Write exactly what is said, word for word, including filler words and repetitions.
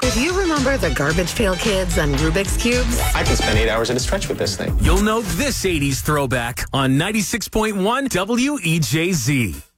If you remember the Garbage Pail Kids and Rubik's Cubes, I can spend eight hours at a stretch with this thing. You'll know this eighties throwback on ninety-six point one W E J Z.